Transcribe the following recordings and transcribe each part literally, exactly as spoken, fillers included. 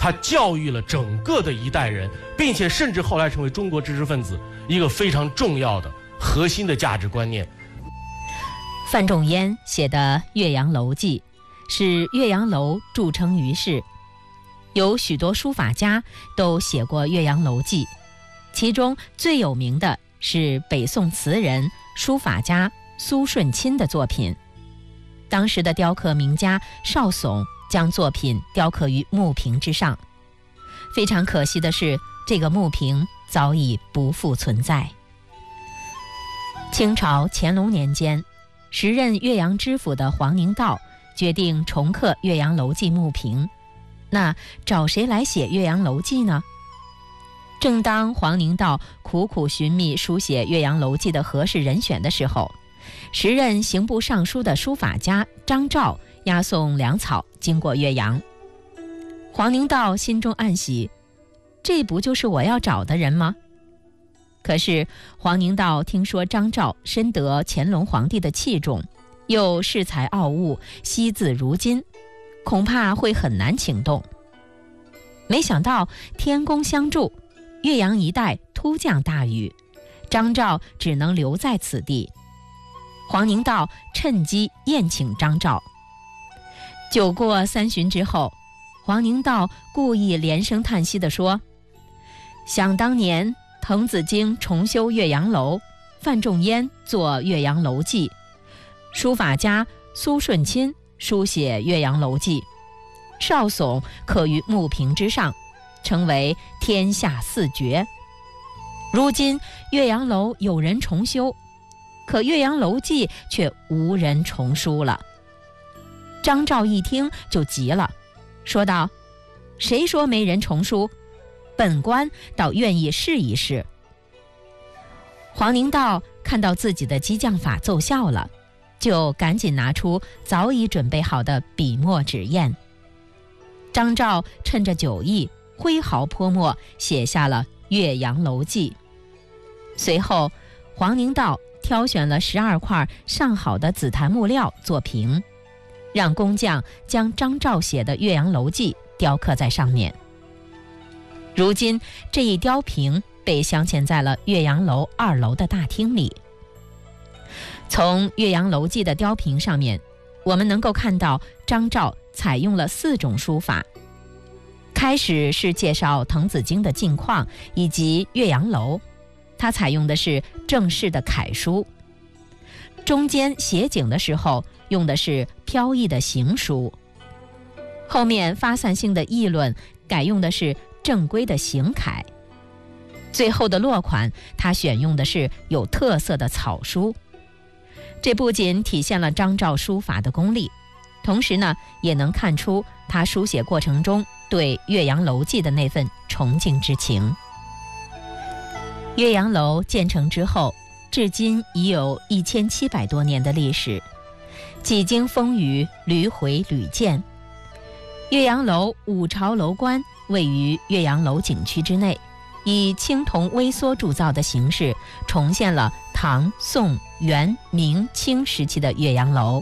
他教育了整个的一代人，并且甚至后来成为中国知识分子一个非常重要的核心的价值观念。 范仲淹写的《岳阳楼记》使岳阳楼著称于世，有许多书法家都写过《岳阳楼记》，其中最有名的是北宋词人、书法家苏舜钦的作品。当时的雕刻名家邵悚将作品雕刻于木瓶之上，非常可惜的是，这个木瓶早已不复存在。清朝乾隆年间，时任岳阳知府的黄宁道决定重刻《岳阳楼记》木瓶，那找谁来写《岳阳楼记》呢？正当黄宁道苦苦寻觅书写《岳阳楼记》的合适人选的时候，时任刑部尚书的书法家张照押送粮草经过岳阳。黄宁道心中暗喜，这不就是我要找的人吗？可是黄宁道听说张照深得乾隆皇帝的器重，又恃才傲物，惜字如金，恐怕会很难请动。没想到天公相助，岳阳一带突降大雨，张照只能留在此地。黄宁道趁机宴请张照。酒过三巡之后，黄宁道故意连声叹息地说：想当年滕子京重修岳阳楼，范仲淹作岳阳楼记，书法家苏舜钦书写岳阳楼记，邵悚刻于木瓶之上，成为天下四绝。如今岳阳楼有人重修，可岳阳楼记却无人重书了。张照一听就急了，说道：谁说没人重书？本官倒愿意试一试。黄宁道看到自己的激将法奏效了，就赶紧拿出早已准备好的笔墨纸砚。张照趁着酒意，挥毫泼墨写下了《岳阳楼记》。随后黄宁道挑选了十二块上好的紫檀木料做瓶，让工匠将张照写的《岳阳楼记》雕刻在上面。如今这一雕瓶被镶嵌在了岳阳楼二楼的大厅里。从《岳阳楼记》的雕瓶上面，我们能够看到张照采用了四种书法。开始是介绍滕子京的近况以及岳阳楼，他采用的是正式的楷书。中间写景的时候用的是飘逸的行书，后面发散性的议论改用的是正规的行楷，最后的落款他选用的是有特色的草书。这不仅体现了张照书法的功力，同时呢，也能看出他书写过程中对岳阳楼记的那份崇敬之情。岳阳楼建成之后，至今已有一千七百多年的历史，几经风雨，屡毁屡建。岳阳楼五朝楼观位于岳阳楼景区之内，以青铜微缩铸造的形式重现了唐、宋、元、明、清时期的岳阳楼。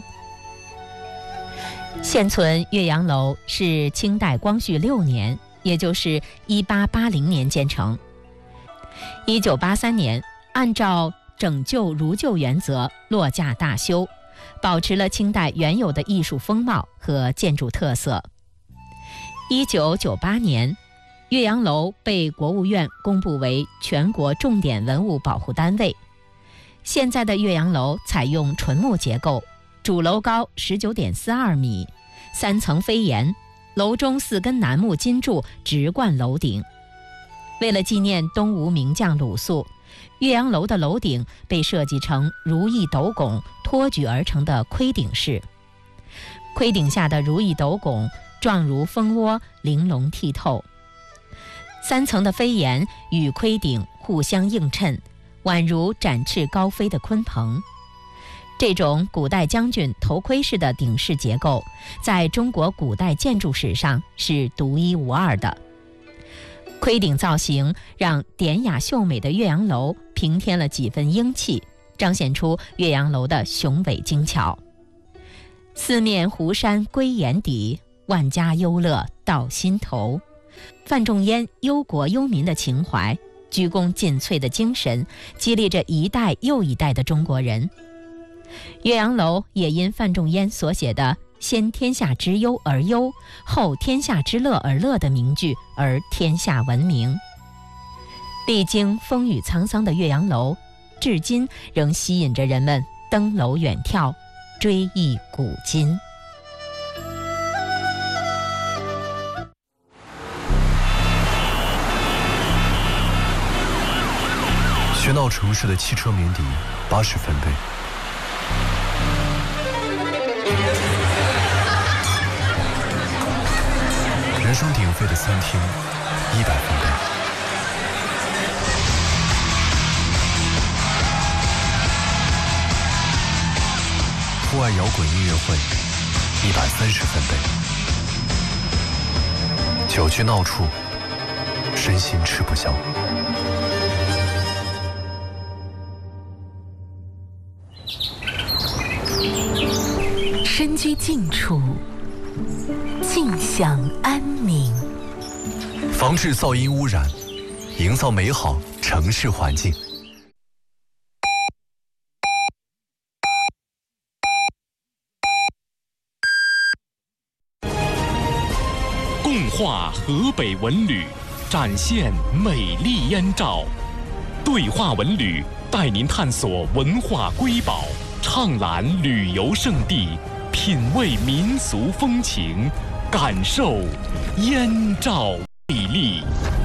现存岳阳楼是清代光绪六年，也就是一八八零年建成。一九八三年，按照整旧如旧原则落架大修，保持了清代原有的艺术风貌和建筑特色。一九九八年，岳阳楼被国务院公布为全国重点文物保护单位。现在的岳阳楼采用纯木结构，主楼高 十九点四二米，三层飞檐，楼中四根楠木金柱直贯楼顶。为了纪念东吴名将鲁肃，岳阳楼的楼顶被设计成如意斗拱托举而成的盔顶式，盔顶下的如意斗拱状如蜂窝，玲珑剔透。三层的飞檐与盔顶互相映衬，宛如展翅高飞的鲲鹏。这种古代将军头盔式的顶式结构，在中国古代建筑史上是独一无二的。盔顶造型让典雅秀美的岳阳楼平添了几分英气，彰显出岳阳楼的雄伟精巧。四面湖山归眼底，万家忧乐到心头， 范仲淹忧国忧民的情怀，鞠躬尽瘁的精神，激励着一代又一代的中国人。岳阳楼也因范仲淹所写的先天下之忧而忧，后天下之乐而乐的名句而天下闻名。历经风雨沧桑的岳阳楼，至今仍吸引着人们登楼远眺，追忆古今。 喧闹城市的汽车鸣笛八十分贝，人声鼎沸的餐厅一百分贝，户外摇滚音乐会一百三十分贝，酒局闹处身心吃不消。 身居静处，静享安宁， 防治噪音污染，营造美好城市环境。 共话河北文旅，展现美丽燕赵。对话文旅带您探索文化瑰宝，畅览旅游胜地，品味民俗风情，感受燕赵魅力。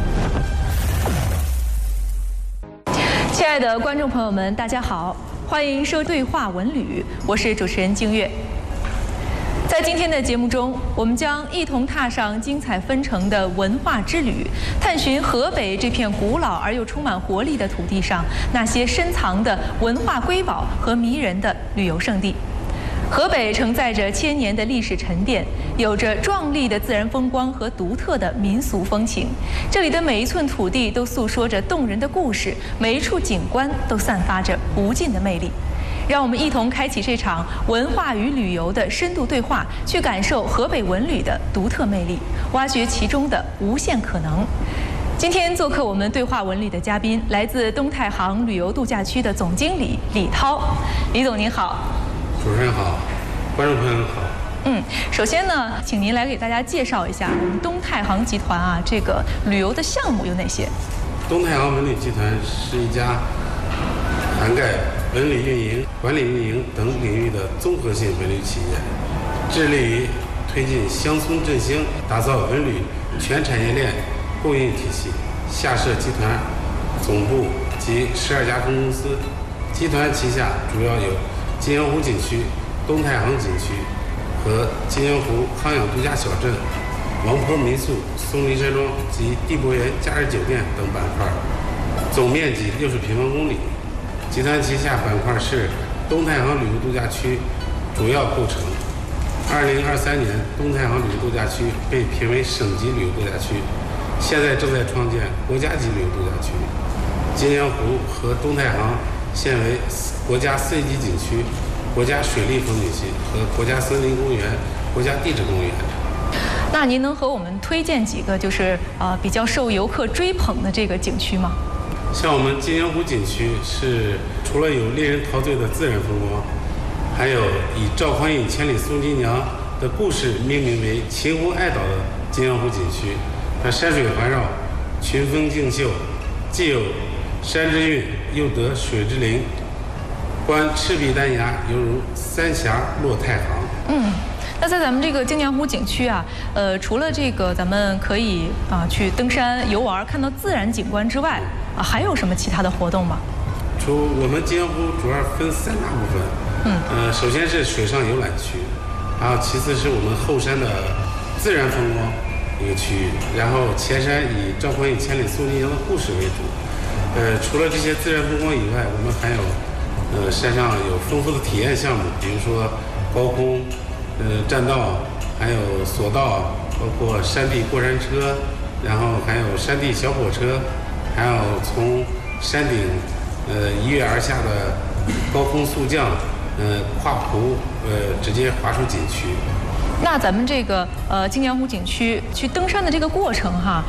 亲爱的观众朋友们，大家好，欢迎收对话文旅，我是主持人静月。在今天的节目中，我们将一同踏上精彩纷呈的文化之旅，探寻河北这片古老而又充满活力的土地上那些深藏的文化瑰宝和迷人的旅游胜地。河北承载着千年的历史沉淀，有着壮丽的自然风光和独特的民俗风情。这里的每一寸土地都诉说着动人的故事，每一处景观都散发着无尽的魅力。让我们一同开启这场文化与旅游的深度对话，去感受河北文旅的独特魅力，挖掘其中的无限可能。今天做客我们对话文旅的嘉宾，来自东太行旅游度假区的总经理李涛。李总您好。 主持人好，观众朋友们好。 嗯，首先呢，请您来给大家介绍一下我们东太行集团啊，这个旅游的项目有哪些？ 东太行文旅集团是一家涵盖文旅运营、管理运营等领域的综合性文旅企业，致力于推进乡村振兴，打造文旅全产业链供应体系。下设集团总部及十二家分公司，集团旗下主要有金阳湖景区、东太行景区和金阳湖康养度假小镇、王坡民宿、松林山庄及地博园假日酒店等板块，总面积六十平方公里。集团旗下板块是东太行旅游度假区主要构成。二零二三年，东太行旅游度假区被评为省级旅游度假区，现在正在创建国家级旅游度假区。金阳湖和东太行现为国家四 A 级景区、国家水利风景区和国家森林公园、国家地质公园。 那您能和我们推荐几个就是呃比较受游客追捧的这个景区吗？ 像我们金阳湖景区是除了有令人陶醉的自然风光，还有以赵匡胤千里送金娘的故事命名为秦红爱岛的金阳湖景区。它山水环绕，群峰竞秀，既有山之韵，又得水之灵，观赤壁丹崖，犹如三峡落太行。 嗯，那在咱们这个金阳湖景区啊，呃，除了这个咱们可以啊、呃、去登山游玩，看到自然景观之外，啊，还有什么其他的活动吗？ 除我们金阳湖主要分三大部分。嗯，呃，首先是水上游览区，然后其次是我们后山的自然风光一个区域，然后前山以赵匡胤千里送金娘的故事为主。呃，除了这些自然风光以外，我们还有，呃，山上有丰富的体验项目，比如说高空，呃，栈道，还有索道，包括山地过山车，然后还有山地小火车，还有从山顶，呃，一跃而下的高空速降，呃，跨湖，呃，直接滑出景区。 那咱们这个呃京阳湖景区去登山的这个过程哈，